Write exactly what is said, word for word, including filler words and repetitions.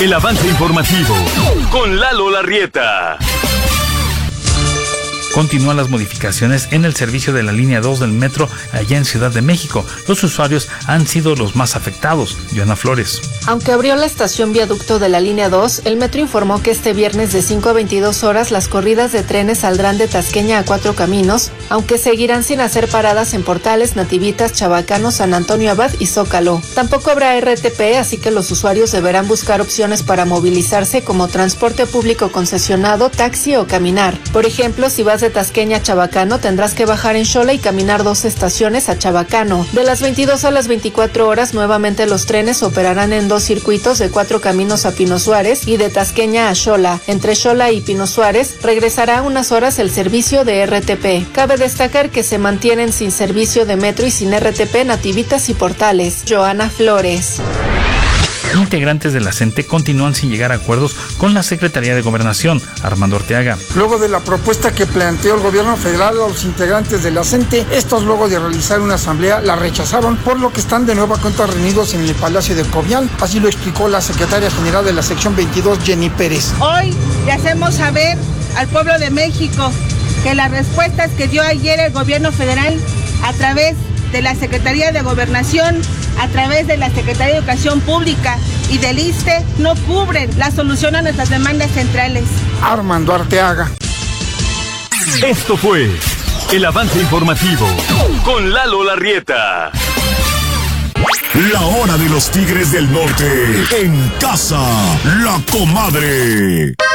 El avance informativo con Lalo Larrieta. Continúan las modificaciones en el servicio de la línea dos del metro allá en Ciudad de México. Los usuarios han sido los más afectados. Joana Flores. Aunque abrió la estación viaducto de la línea dos, el metro informó que este viernes de cinco a veintidós horas las corridas de trenes saldrán de Tasqueña a Cuatro Caminos, aunque seguirán sin hacer paradas en Portales, Nativitas, Chabacano, San Antonio Abad y Zócalo. Tampoco habrá R T P, así que los usuarios deberán buscar opciones para movilizarse como transporte público concesionado, taxi o caminar. Por ejemplo, si vas de Tasqueña a Chabacano, tendrás que bajar en Xola y caminar dos estaciones a Chabacano. De las veintidós a las veinticuatro horas, nuevamente los trenes operarán en dos circuitos de Cuatro Caminos a Pino Suárez y de Tasqueña a Xola. Entre Xola y Pino Suárez regresará unas horas el servicio de R T P. Cabe destacar que se mantienen sin servicio de metro y sin R T P Nativitas y Portales. Joana Flores. Integrantes de la CENTE continúan sin llegar a acuerdos con la Secretaría de Gobernación. Armando Arteaga. Luego de la propuesta que planteó el gobierno federal a los integrantes de la CENTE, estos luego de realizar una asamblea la rechazaron, por lo que están de nueva cuenta reunidos en el Palacio de Cobian. Así lo explicó la secretaria general de la sección veintidós, Jenny Pérez. Hoy le hacemos saber al pueblo de México que las respuestas que dio ayer el gobierno federal a través de la Secretaría de Gobernación, a través de la Secretaría de Educación Pública y del I S S S T E, no cubren la solución a nuestras demandas centrales. Armando Arteaga. Esto fue el avance informativo con Lalo Larrieta. La hora de los Tigres del Norte en casa, La Comadre.